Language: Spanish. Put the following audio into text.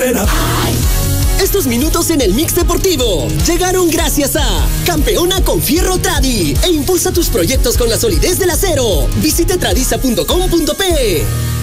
Estos minutos en el Mix Deportivo llegaron gracias a Campeona con Fierro Tradi e impulsa tus proyectos con la solidez del acero. Visite tradiza.com.pe.